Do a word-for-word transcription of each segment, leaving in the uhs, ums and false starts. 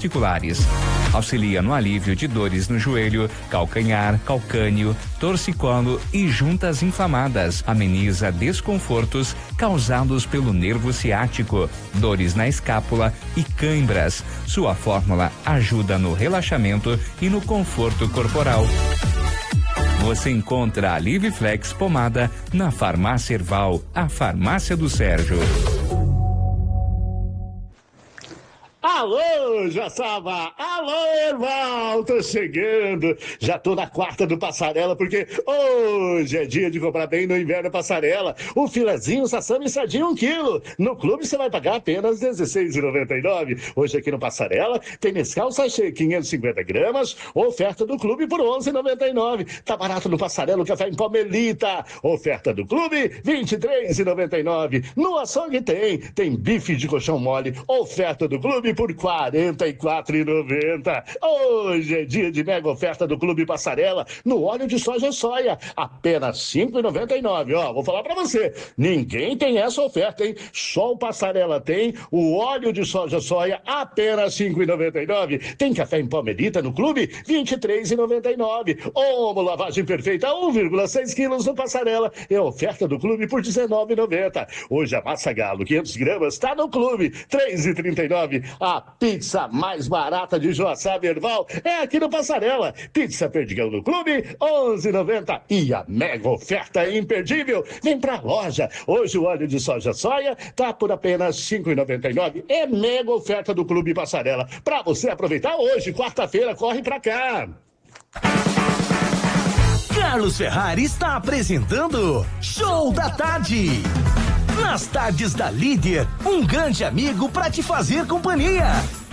articulares. Auxilia no alívio de dores no joelho, calcanhar, calcâneo, torcicolo e juntas inflamadas. Ameniza desconfortos causados pelo nervo ciático, dores na escápula e cãibras. Sua fórmula ajuda no relaxamento e no conforto corporal. Você encontra a Liviflex Pomada na Farmácia Erval, a farmácia do Sérgio. Alô, Joaçaba! Alô, Erval! Tô chegando! Já tô na quarta do Passarela, porque hoje é dia de comprar bem no Inverno Passarela. O filezinho Sassami Sardinha um quilo. No clube você vai pagar apenas dezesseis reais e noventa e nove centavos. Hoje aqui no Passarela tem Nescau Sachê quinhentos e cinquenta gramas, oferta do clube por onze reais e noventa e nove centavos. Tá barato no Passarela o café em pó Melita. Oferta do clube vinte e três reais e noventa e nove centavos. No açougue tem, tem bife de colchão mole, oferta do clube por quarenta e quatro reais e noventa centavos. Hoje é dia de mega oferta do Clube Passarela no óleo de soja soia, apenas cinco reais e noventa e nove centavos. Ó, vou falar pra você, ninguém tem essa oferta, hein? Só o Passarela tem o óleo de soja soia, apenas cinco reais e noventa e nove centavos. Tem café em pó Melita no Clube, vinte e três reais e noventa e nove centavos. Omo lavagem perfeita, um vírgula seis quilos no Passarela, é oferta do Clube por dezenove reais e noventa centavos. Hoje a massa galo, quinhentas gramas, tá no Clube, três reais e trinta e nove centavos. A pizza mais barata de Joaçaba Erval é aqui no Passarela. Pizza Perdigão no Clube, onze reais e noventa centavos. E a mega oferta é imperdível. Vem pra loja. Hoje o óleo de soja soia tá por apenas cinco reais e noventa e nove centavos. É mega oferta do Clube Passarela. Pra você aproveitar hoje, quarta-feira, corre pra cá. Carlos Ferrari está apresentando Show da Tarde. Nas tardes da Líder, um grande amigo para te fazer companhia.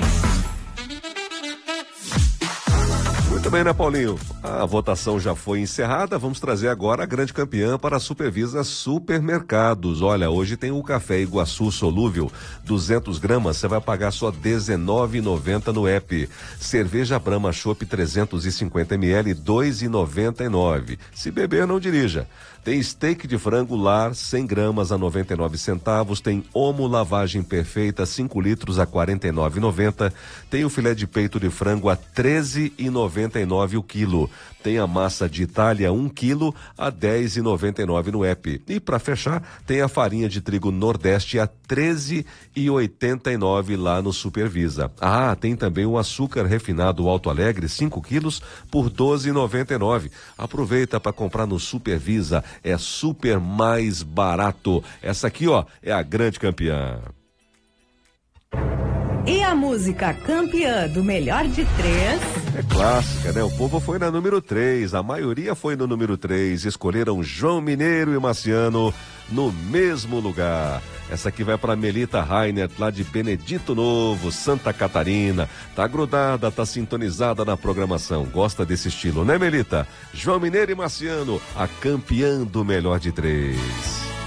Muito bem, né, Paulinho? A votação já foi encerrada, vamos trazer agora a grande campeã para a Supervisa Supermercados. Olha, hoje tem o café Iguaçu solúvel, duzentas gramas, você vai pagar só dezenove reais e noventa centavos no app. Cerveja Brahma Chopp trezentos e cinquenta mililitros, dois reais e noventa e nove centavos. Se beber, não dirija. Tem steak de frango lar, cem gramas a noventa e nove centavos. Tem Omo lavagem perfeita, cinco litros a quarenta e nove reais e noventa centavos. Tem o filé de peito de frango a treze reais e noventa e nove centavos o quilo. Tem a massa de Itália um quilo a dez reais e noventa e nove centavos no app. E para fechar, tem a farinha de trigo Nordeste a treze reais e oitenta e nove centavos lá no Supervisa. Ah, tem também o açúcar refinado Alto Alegre, cinco quilos por doze reais e noventa e nove centavos. Aproveita para comprar no Supervisa, é super mais barato. Essa aqui, ó, é a grande campeã. E a música campeã do melhor de três? É clássica, né? O povo foi na número três, a maioria foi no número três. Escolheram João Mineiro e Marciano no mesmo lugar. Essa aqui vai para Melita Rainer, lá de Benedito Novo, Santa Catarina. Tá grudada, tá sintonizada na programação. Gosta desse estilo, né, Melita? João Mineiro e Marciano, a campeã do melhor de três.